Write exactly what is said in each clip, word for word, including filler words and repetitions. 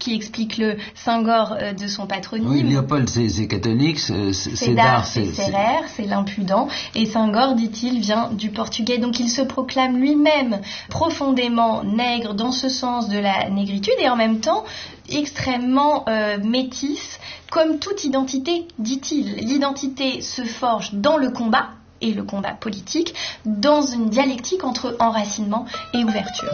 qui explique le Senghor euh, de son patronyme. Oui, Léopold, c'est, c'est catholique, c'est, c'est, Sédar, c'est Serrer, c'est l'impudent, et Senghor, dit-il, vient du portugais. Donc il se proclame lui-même profondément nègre dans ce sens de la négritude, et en même temps extrêmement euh, métisse, comme toute identité, dit-il. L'identité se forge dans le combat, et le combat politique, dans une dialectique entre enracinement et ouverture.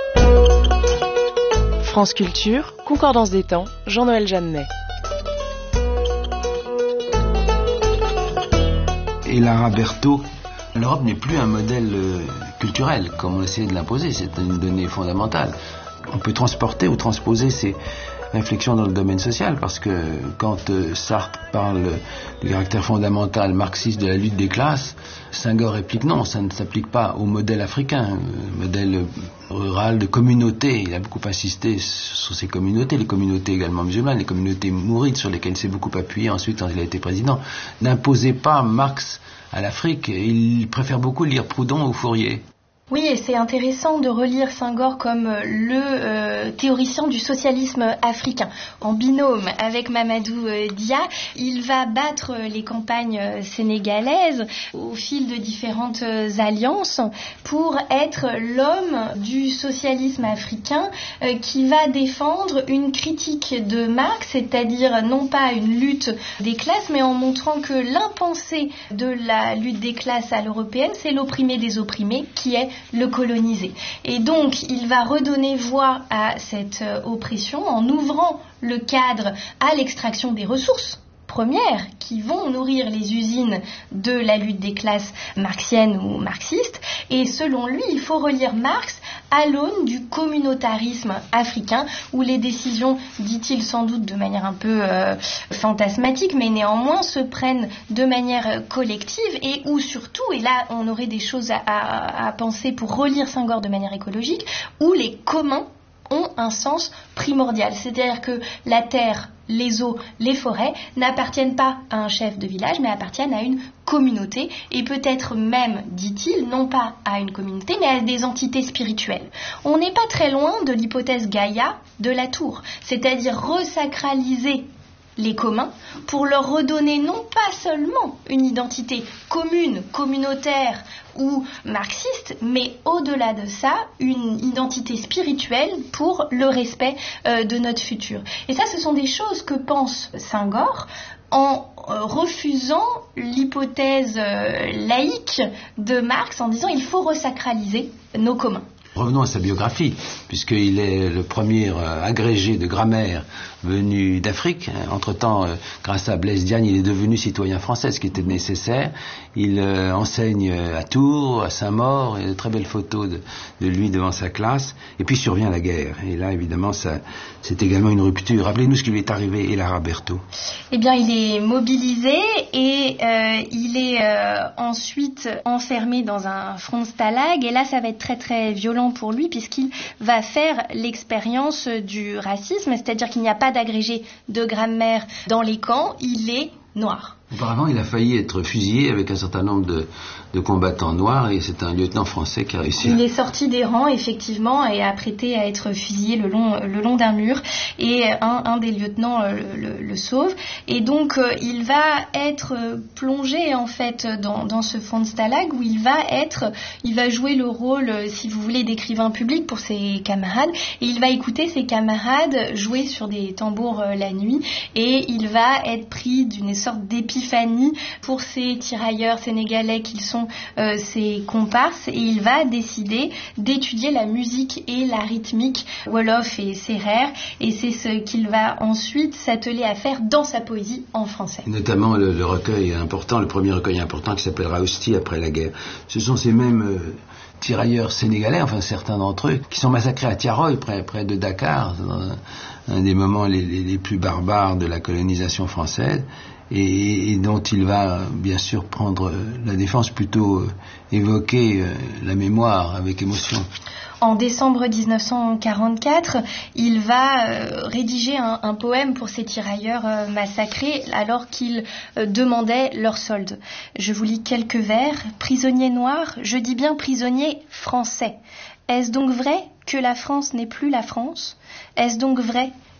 France Culture, Concordance des temps, Jean-Noël Jeannet. Et Lara Berthaud, l'Europe n'est plus un modèle euh, culturel, comme on essayait de l'imposer, c'est une donnée fondamentale. On peut transporter ou transposer ces réflexions dans le domaine social, parce que quand euh, Sartre parle du caractère fondamental marxiste de la lutte des classes, Senghor réplique non, ça ne s'applique pas au modèle africain, euh, modèle rural de communauté. Il a beaucoup insisté sur ces communautés, les communautés également musulmanes, les communautés mourides sur lesquelles il s'est beaucoup appuyé ensuite quand il a été président. N'imposez pas Marx à l'Afrique, il préfère beaucoup lire Proudhon ou Fourier. Oui, et c'est intéressant de relire Senghor comme le euh, théoricien du socialisme africain. En binôme avec Mamadou euh, Dia, il va battre les campagnes sénégalaises au fil de différentes euh, alliances pour être l'homme du socialisme africain euh, qui va défendre une critique de Marx, c'est-à-dire non pas une lutte des classes, mais en montrant que l'impensé de la lutte des classes à l'européenne, c'est l'opprimé des opprimés qui est le colonisé. Et donc, il va redonner voix à cette euh, oppression en ouvrant le cadre à l'extraction des ressources premières qui vont nourrir les usines de la lutte des classes marxiennes ou marxistes. Et selon lui, il faut relire Marx à l'aune du communautarisme africain, où les décisions, dit-il sans doute de manière un peu euh, fantasmatique, mais néanmoins se prennent de manière collective, et où surtout, et là on aurait des choses à, à, à penser pour relire Senghor de manière écologique, où les communs ont un sens primordial. C'est-à-dire que la terre, les eaux, les forêts n'appartiennent pas à un chef de village, mais appartiennent à une communauté, et peut-être même, dit-il, non pas à une communauté, mais à des entités spirituelles. On n'est pas très loin de l'hypothèse Gaïa de la Tour, c'est-à-dire resacraliser les communs pour leur redonner non pas seulement une identité commune, communautaire ou marxiste, mais au-delà de ça, une identité spirituelle pour le respect euh, de notre futur. Et ça, ce sont des choses que pense Senghor en euh, refusant l'hypothèse euh, laïque de Marx, en disant il faut resacraliser nos communs. Revenons à sa biographie, puisqu'il est le premier euh, agrégé de grammaire venu d'Afrique. Entre-temps, euh, grâce à Blaise Diagne, il est devenu citoyen français, ce qui était nécessaire. Il euh, enseigne à Tours, à Saint-Maur, il y a de très belles photos de, de lui devant sa classe. Et puis survient la guerre. Et là, évidemment, ça, c'est également une rupture. Rappelez-nous ce qui lui est arrivé, et Lara Berthaud. Eh bien, il est mobilisé et euh, il est euh, ensuite enfermé dans un front de stalag. Et là, ça va être très très violent pour lui, puisqu'il va faire l'expérience du racisme, c'est-à-dire qu'il n'y a pas d'agrégé de grammaire dans les camps, il est noir. Auparavant, il a failli être fusillé avec un certain nombre de, de combattants noirs, et c'est un lieutenant français qui a réussi. Il est sorti des rangs, effectivement, et a prêté à être fusillé le long, le long d'un mur, et un, un des lieutenants euh, le, le sauve. Et donc, euh, il va être plongé, en fait, dans, dans ce fond de stalag, où il va être, il va jouer le rôle, si vous voulez, d'écrivain public pour ses camarades, et il va écouter ses camarades jouer sur des tambours euh, la nuit, et il va être pris d'une sorte d'épiphanie pour ces tirailleurs sénégalais qui sont euh, ses comparses, et il va décider d'étudier la musique et la rythmique wolof et sérère, et c'est ce qu'il va ensuite s'atteler à faire dans sa poésie en français. Notamment le, le recueil important, le premier recueil important qui s'appelle Raousti après la guerre. Ce sont ces mêmes euh, tirailleurs sénégalais, enfin certains d'entre eux, qui sont massacrés à Tiaroy, près, près de Dakar, dans un, un des moments les, les, les plus barbares de la colonisation française. Et, et dont il va bien sûr prendre la défense, plutôt euh, évoquer euh, la mémoire avec émotion. En décembre dix-neuf cent quarante-quatre, il va euh, rédiger un, un poème pour ces tirailleurs euh, massacrés alors qu'il euh, demandait leur solde. Je vous lis quelques vers. Prisonniers noirs, je dis bien prisonniers français. Est-ce donc vrai que la France n'est plus la France ? Est-ce donc vrai